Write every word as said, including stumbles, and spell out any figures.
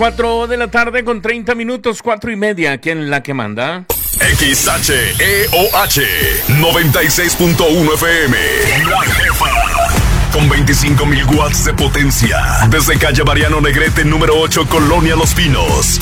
Cuatro de la tarde con treinta minutos, cuatro y media, aquí en La Que Manda. X H E O H noventa y seis punto uno F M. La Jefa. Con veinticinco mil watts de potencia. Desde calle Mariano Negrete, número ocho, Colonia Los Pinos.